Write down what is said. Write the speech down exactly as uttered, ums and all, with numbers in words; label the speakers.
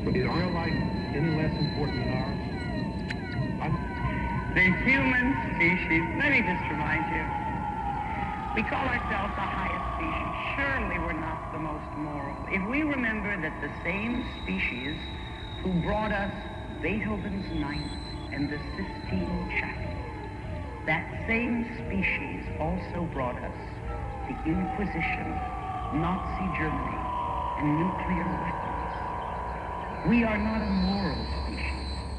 Speaker 1: Is your life any less important than ours? Huh?
Speaker 2: The human species, let me just remind you, we call ourselves the highest species. Surely we're not the most moral. If we remember that the same species who brought us Beethoven's Ninth and the Sistine Chapel, that same species also brought us the Inquisition, Nazi Germany, and nuclear weapons. We are not a moral species.